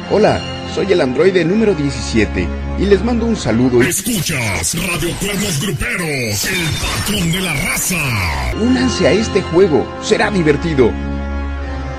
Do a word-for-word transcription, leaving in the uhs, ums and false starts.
Hola, soy el androide número diecisiete y les mando un saludo. Escuchas Radio Cuernos Gruperos, el patrón de la raza. Únanse a este juego, será divertido.